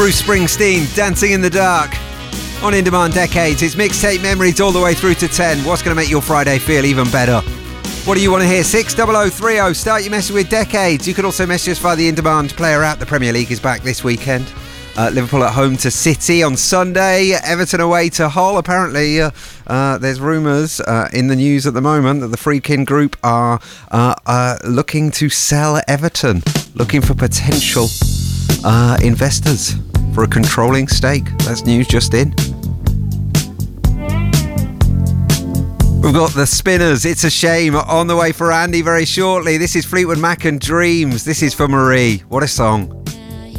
Bruce Springsteen, Dancing in the Dark. On In Demand Decades, it's mixtape memories all the way through to 10. What's going to make your Friday feel even better? What do you want to hear? 60030. Start your message with Decades. You can also message us via the In Demand player app. The Premier League is back this weekend. Liverpool at home to City on Sunday. Everton away to Hull. Apparently, there's rumours in the news at the moment that the Friedkin Group are looking to sell Everton, looking for potential investors for a controlling stake. That's news just in. We've got the Spinners, It's a Shame, on the way for Andy very shortly. This is Fleetwood Mac and Dreams. This is for Marie. What a song.